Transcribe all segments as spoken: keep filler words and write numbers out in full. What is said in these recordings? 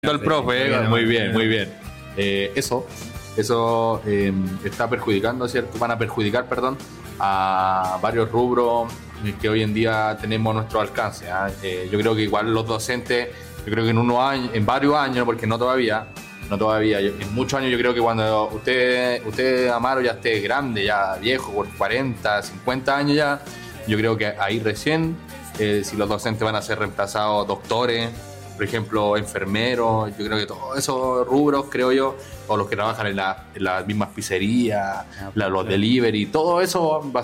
El profe, muy bien, muy bien. Eh, eso, eso eh, está perjudicando, ¿cierto? Van a perjudicar, perdón, a varios rubros que hoy en día tenemos a nuestro alcance. ¿eh? Eh, yo creo que igual los docentes, yo creo que en unos años, en varios años, porque no todavía, no todavía, en muchos años yo creo que cuando usted, usted Amaro, ya esté grande, ya viejo, por cuarenta, cincuenta años ya, yo creo que ahí recién, eh, si los docentes van a ser reemplazados doctores, por ejemplo, enfermeros, yo creo que todos esos rubros, creo yo, o los que trabajan en, la, en las mismas pizzerías, la, los delivery, todo eso va a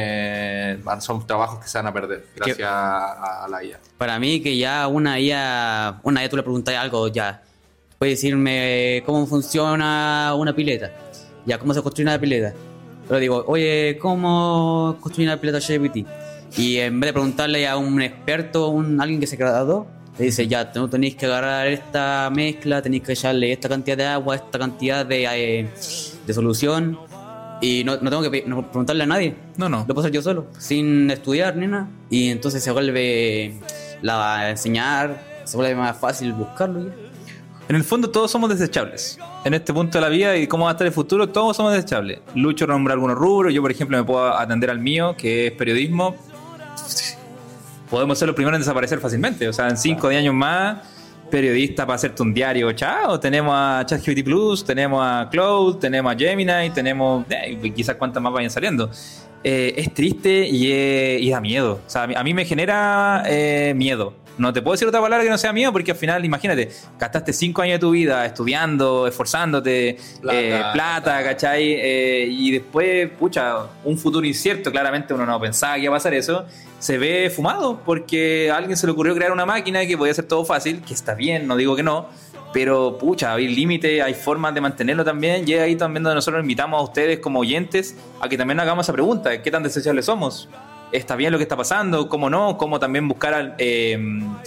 ser, son trabajos que se van a perder gracias que, a, a la I A. Para mí que ya una I A, una I A tú le preguntas algo, ya, puede decirme cómo funciona una pileta, ya, cómo se construye una pileta. Pero digo, oye, ¿cómo construir una pileta G P T? Y en vez de preguntarle a un experto, un alguien que se graduó, le dice, ya, no tenéis que agarrar esta mezcla, tenéis que echarle esta cantidad de agua, esta cantidad de, eh, de solución. Y no, no tengo que no preguntarle a nadie. No, no. Lo puedo hacer yo solo, sin estudiar ni nada. Y entonces se vuelve la enseñar, se vuelve más fácil buscarlo ya. En el fondo todos somos desechables. En este punto de la vida y cómo va a estar el futuro, todos somos desechables. Lucho nombra algunos rubros. Yo, por ejemplo, me puedo atender al mío, que es periodismo. Podemos ser los primeros en desaparecer fácilmente. O sea, en cinco o diez años más, periodista para hacerte un diario, chao. Tenemos a ChatGPT Plus, tenemos a Cloud, tenemos a Gemini, tenemos eh, quizás cuántas más vayan saliendo. Eh, es triste y, eh, y da miedo. O sea, a mí, a mí me genera eh, miedo. No te puedo decir otra palabra que no sea miedo, porque al final, imagínate, gastaste cinco años de tu vida estudiando, esforzándote, plata, eh, plata ¿cachai? Eh, y después, pucha, un futuro incierto, claramente uno no pensaba que iba a pasar eso, se ve fumado, porque a alguien se le ocurrió crear una máquina que podía hacer todo fácil, que está bien, no digo que no, pero pucha, hay límites, hay formas de mantenerlo también, y ahí también donde nosotros invitamos a ustedes como oyentes a que también hagamos esa pregunta, ¿qué tan desechables somos? ¿Está bien lo que está pasando? ¿Cómo no? ¿Cómo también buscar eh,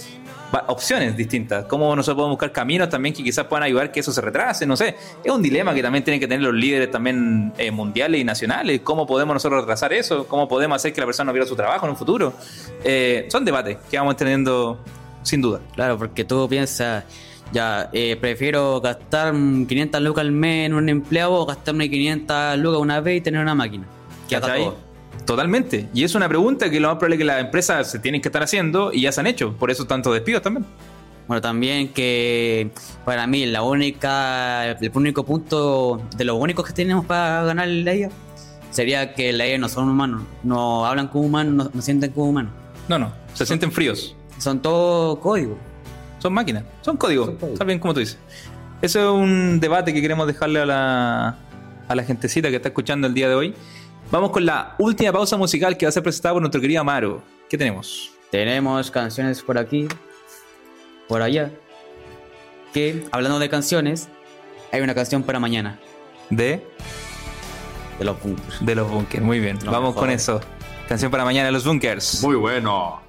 opciones distintas? ¿Cómo nosotros podemos buscar caminos también que quizás puedan ayudar que eso se retrase? No sé, es un dilema que también tienen que tener los líderes también eh, mundiales y nacionales. ¿Cómo podemos nosotros retrasar eso? ¿Cómo podemos hacer que la persona no pierda su trabajo en un futuro? Eh, son debates que vamos teniendo sin duda. Claro, porque tú piensas, ya, eh, prefiero gastar quinientas lucas al mes en un empleado o gastarme quinientas lucas una vez y tener una máquina que haga todo. Totalmente. Y es una pregunta que lo más probable es que las empresas se tienen que estar haciendo y ya se han hecho. Por eso tantos despidos también. Bueno, también que para mí la única, el único punto de los únicos que tenemos para ganar la I A sería que la I A no son humanos. No hablan como humanos, no, no sienten como humanos. No, no. Se son, sienten fríos. Son todo código. Son máquinas. Son código. Son código. ¿Sabes cómo tú dices? Eso es un debate que queremos dejarle a la, a la gentecita que está escuchando el día de hoy. Vamos con la última pausa musical que va a ser presentada por nuestro querido Amaro. ¿Qué tenemos? Tenemos canciones por aquí, por allá. Que, hablando de canciones, hay una canción para mañana. ¿De? De los Bunkers. De los Bunkers, muy bien. No, Vamos con eso. Canción para mañana de los Bunkers. Muy bueno.